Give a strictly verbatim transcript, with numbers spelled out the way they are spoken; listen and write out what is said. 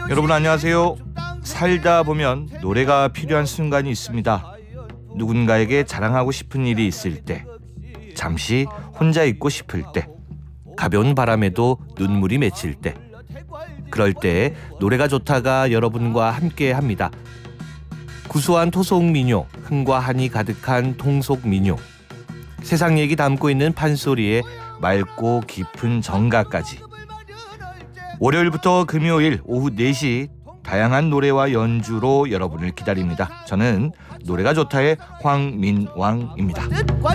여러분 안녕하세요. 살다 보면 노래가 필요한 순간이 있습니다. 누군가에게 자랑하고 싶은 일이 있을 때, 잠시 혼자 있고 싶을 때, 가벼운 바람에도 눈물이 맺힐 때, 그럴 때 노래가 좋다가 여러분과 함께 합니다. 구수한 토속 민요, 흥과 한이 가득한 통속 민요, 세상 얘기 담고 있는 판소리에 맑고 깊은 정가까지. 월요일부터 금요일 오후 네 시 다양한 노래와 연주로 여러분을 기다립니다. 저는 노래가 좋다의 황민왕입니다.